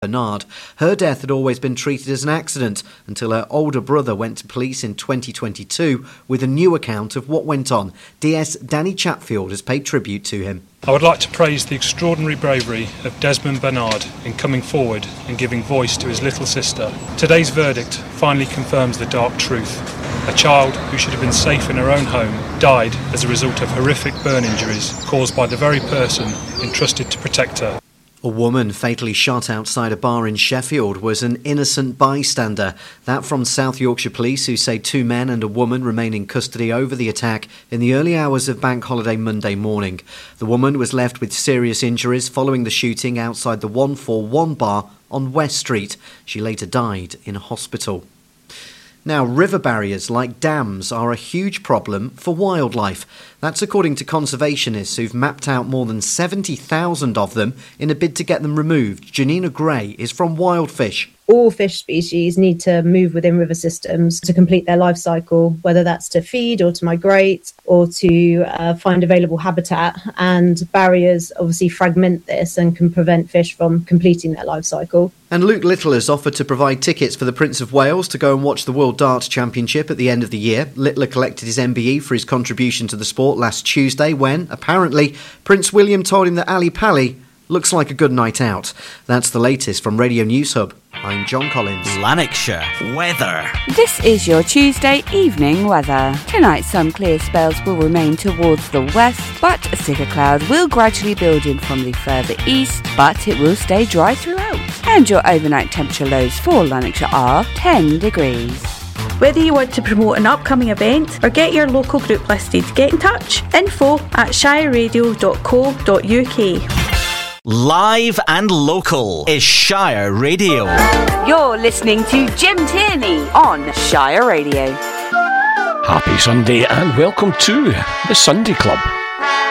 Bernard. Her death had always been treated as an accident until her older brother went to police in 2022 with a new account of what went on. DS Danny Chatfield has paid tribute to him. I would like to praise the extraordinary bravery of Desmond Bernard in coming forward and giving voice to his little sister. Today's verdict finally confirms the dark truth. A child who should have been safe in her own home died as a result of horrific burn injuries caused by the very person entrusted to protect her. A woman fatally shot outside a bar in Sheffield was an innocent bystander. That from South Yorkshire Police, who say 2 men and a woman remain in custody over the attack in the early hours of Bank Holiday Monday morning. The woman was left with serious injuries following the shooting outside the 141 bar on West Street. She later died in a hospital. Now, river barriers like dams are a huge problem for wildlife. That's according to conservationists who've mapped out more than 70,000 of them in a bid to get them removed. Janina Gray is from Wildfish. All fish species need to move within river systems to complete their life cycle, whether that's to feed or to migrate or to find available habitat. And barriers obviously fragment this and can prevent fish from completing their life cycle. And Luke Little has offered to provide tickets for the Prince of Wales to go and watch the World Darts Championship at the end of the year. Littler collected his MBE for his contribution to the sport last Tuesday when, apparently, Prince William told him that Ali Pali looks like a good night out. That's the latest from Radio News Hub. I'm John Collins. Lanarkshire weather. This is your Tuesday evening weather. Tonight some clear spells will remain towards the west, but a thicker cloud will gradually build in from the further east, but it will stay dry throughout. And your overnight temperature lows for Lanarkshire are 10 degrees. Whether you want to promote an upcoming event or get your local group listed, get in touch. info@shireradio.co.uk. Live and local is Shire Radio. You're listening to Jim Tierney on Shire Radio. Happy Sunday and welcome to the Sunday Club.